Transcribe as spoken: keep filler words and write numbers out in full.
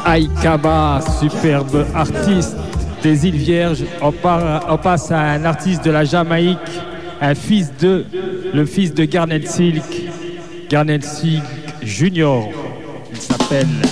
Aïkaba, superbe artiste des îles Vierges. On, part, on passe à un artiste de la Jamaïque, un fils de, le fils de Garnet Silk, Garnet Silk Junior. Il s'appelle